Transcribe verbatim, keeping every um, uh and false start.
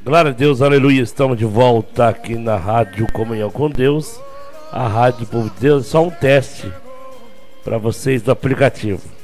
Glória a Deus, aleluia. Estamos de volta aqui na Rádio Comunhão com Deus, a Rádio do Povo de Deus. Só um teste para vocês do aplicativo.